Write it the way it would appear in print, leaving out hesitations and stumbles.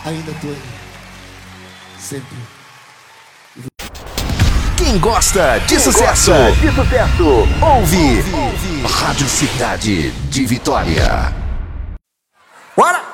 ainda tô aí. Sempre. Quem gosta de sucesso, ouve Rádio Cidade de Vitória. Bora!